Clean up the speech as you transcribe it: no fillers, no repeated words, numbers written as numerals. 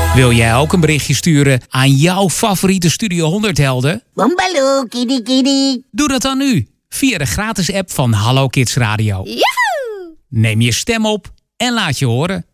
Wil jij ook een berichtje sturen aan jouw favoriete Studio 100 helden? Boombaloo, kitty kitty. Doe dat dan nu, via de gratis app van Hallo Kids Radio. Yahoo! Neem je stem op en laat je horen.